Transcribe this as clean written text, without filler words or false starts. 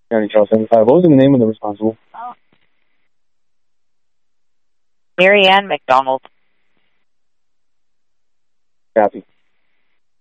County Charles 75. What was the name of the responsible? Mary Ann McDonald. Copy.